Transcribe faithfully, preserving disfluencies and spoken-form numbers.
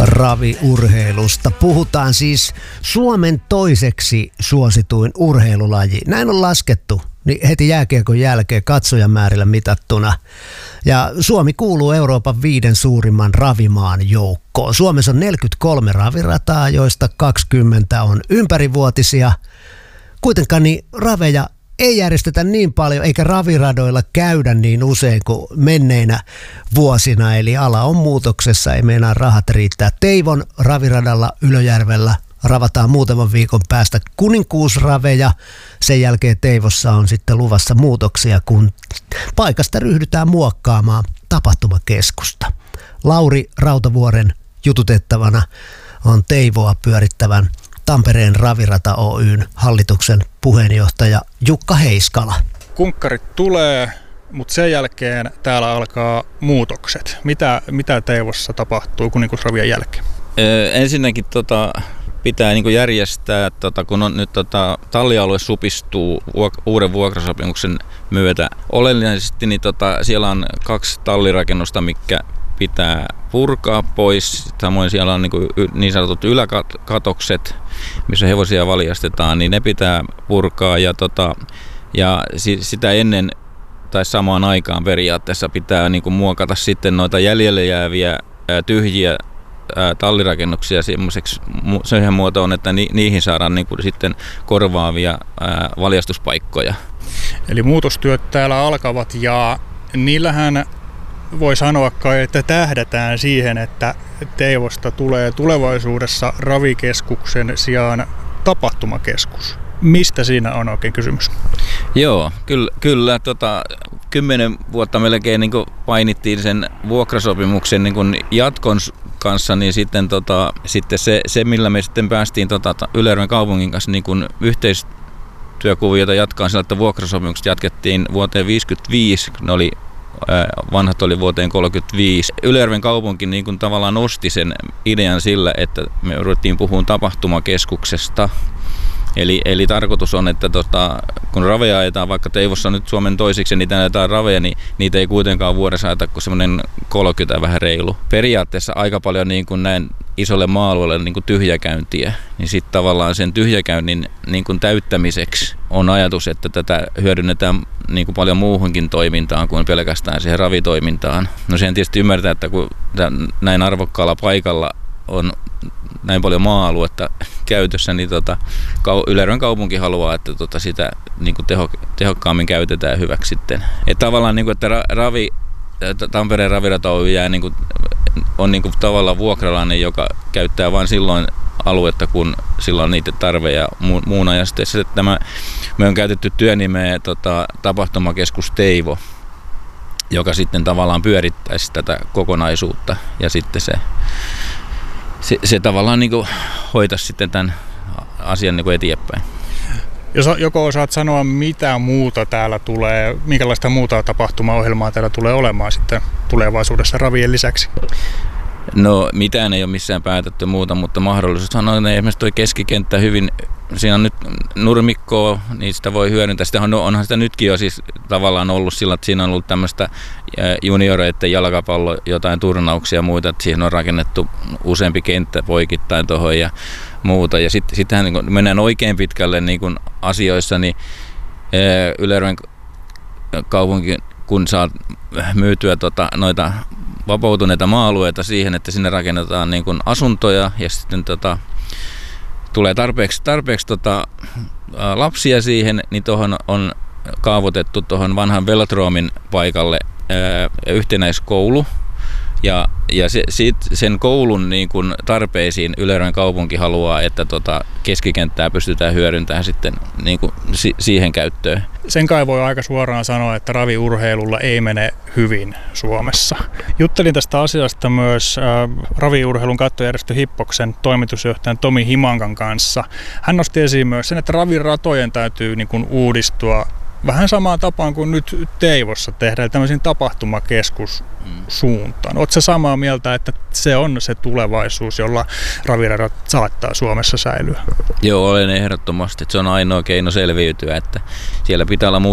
Raviurheilusta puhutaan siis Suomen toiseksi suosituin urheilulaji. Näin on laskettu niin heti jääkiekon jälkeen katsojamäärillä mitattuna. Ja Suomi kuuluu Euroopan viiden suurimman ravimaan joukkoon. Suomessa on neljäkymmentäkolme ravirataa, joista kaksikymmentä on ympärivuotisia. Kuitenkaan niin raveja ei järjestetä niin paljon, eikä raviradoilla käydä niin usein kuin menneinä vuosina. Eli ala on muutoksessa, ei meinaa rahat riittää. Teivon raviradalla Ylöjärvellä ravataan muutaman viikon päästä kuninkuusraveja. Sen jälkeen Teivossa on sitten luvassa muutoksia, kun paikasta ryhdytään muokkaamaan tapahtumakeskusta. Lauri Rautavuoren jututettavana on Teivoa pyörittävän Tampereen Ravirata Oyn hallituksen puheenjohtaja Jukka Heiskala. Kunkkarit tulee, mutta sen jälkeen täällä alkaa muutokset. Mitä, mitä Teivossa tapahtuu kuninkuusravien jälkeen? Öö, ensinnäkin tota, pitää niinku järjestää, tota, kun on nyt tota, tallialue supistuu vuok- uuden vuokrasopimuksen myötä. Oleellisesti niin, tota, siellä on kaksi tallirakennusta, mikä pitää purkaa pois. Samoin siellä on niinku niin sanotut yläkatokset, missä hevosia valjastetaan, niin ne pitää purkaa. Ja, tota, ja sitä ennen tai samaan aikaan periaatteessa pitää niinku muokata sitten noita jäljelle jääviä ää, tyhjiä ää, tallirakennuksia semmoiseksi siihen muotoon, että ni, niihin saadaan niinku sitten korvaavia ää, valjastuspaikkoja. Eli muutostyöt täällä alkavat ja niillähän voi sanoa kai, että tähdätään siihen, että Teivosta tulee tulevaisuudessa ravikeskuksen sijaan tapahtumakeskus. Mistä siinä on oikein kysymys? Joo, kyllä, kyllä tota, kymmenen vuotta melkein niin kuin painittiin sen vuokrasopimuksen niin kuin jatkon kanssa, niin sitten, tota, sitten se, se, millä me sitten päästiin tota, Ylöjärven kaupungin kanssa niin kuin yhteistyökuviota jatkaa sillä, että vuokrasopimukset jatkettiin vuoteen viisikymmentäviisi, ne oli vanhat oli vuoteen kolmekymmentäviisi. Ylöjärven kaupunki niin kuin tavallaan nosti sen idean sillä, että me ruvettiin puhumaan tapahtumakeskuksesta. Eli, eli tarkoitus on, että tota, kun raveja ajetaan, vaikka Teivossa nyt Suomen toisiksi ja niitä ajetaan raveja, niin niitä ei kuitenkaan vuodessa ajeta kuin semmoinen kolmekymmentä vähän reilu. Periaatteessa aika paljon niin kuin näin isolle maa-alueelle niin kuin tyhjäkäyntiä, niin sitten tavallaan sen tyhjäkäynnin niin kuin täyttämiseksi on ajatus, että tätä hyödynnetään niin kuin paljon muuhunkin toimintaan kuin pelkästään siihen ravitoimintaan. No sen tietysti ymmärtää, että kun näin arvokkaalla paikalla on näin paljon maa-aluetta käytössä, niin tota, Ylöjärven kaupunki haluaa, että tota sitä niin kuin teho, tehokkaammin käytetään hyväksi sitten. Että tavallaan, niin kuin, että ravi, Tampereen Ravirata Oy jää, niin kuin, on niin kuin, tavallaan vuokralainen, joka käyttää vain silloin aluetta, kun sillä on niitä tarve ja muun ajan. Tämä, me on käytetty työnimeä tota, tapahtumakeskus Teivo, joka sitten tavallaan pyörittäisi tätä kokonaisuutta ja sitten se Se, se tavallaan niin kuin hoitaisi sitten tämän asian niin kuin eteenpäin. Jos joko osaat sanoa, mitä muuta täällä tulee, minkälaista muuta tapahtumaohjelmaa täällä tulee olemaan sitten tulevaisuudessa ravien lisäksi? No mitään ei ole missään päätetty muuta, mutta mahdollisuus on, että esimerkiksi tuo keskikenttä hyvin, siinä on nyt nurmikkoa, niin sitä voi hyödyntää. Sitä on, onhan sitä nytkin jo siis tavallaan ollut sillä, että siinä on ollut tämmöistä junioreiden jalkapallo, jotain turnauksia ja muita, että siihen on rakennettu useampi kenttä poikittain tuohon ja muuta. Ja sitten sittenhän niin mennään oikein pitkälle niin kuin asioissa, niin Ylöjärven kaupunki, kun saa myytyä tota, noita vapautuneita maa-alueita siihen, että sinne rakennetaan niin kuin asuntoja ja sitten tota, tulee tarpeeksi, tarpeeksi tota, lapsia siihen, niin tuohon on kaavoitettu tuohon vanhan velodroomin paikalle ää, yhtenäiskoulu. Ja, ja se, sit, sen koulun niin kun tarpeisiin Ylöjärven kaupunki haluaa, että tota keskikenttää pystytään hyödyntämään sitten niin kun si, siihen käyttöön. Sen kai voi aika suoraan sanoa, että raviurheilulla ei mene hyvin Suomessa. Juttelin tästä asiasta myös äh, raviurheilun kattojärjestö Hippoksen toimitusjohtajan Tomi Himankan kanssa. Hän nosti esiin myös sen, että raviratojen täytyy niin kun uudistua vähän samaan tapaan kuin nyt Teivossa tehdään tämmöisiin tapahtumakeskus suuntaan. Oletko sä samaa mieltä, että se on se tulevaisuus, jolla raviradat saattaa Suomessa säilyä? Joo, olen ehdottomasti. Se on ainoa keino selviytyä, että siellä pitää olla